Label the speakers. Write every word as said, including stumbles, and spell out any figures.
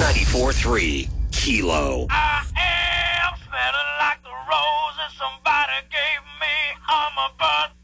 Speaker 1: ninety-four three Kilo.
Speaker 2: I am smelling like the roses somebody gave me on my birthday.